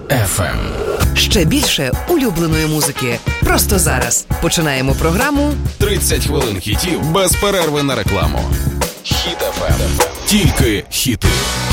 FM. Ще більше улюбленої музики. Просто зараз. Починаємо програму 30 хвилин хітів без перерви на рекламу. Хіт FM. Тільки хіти.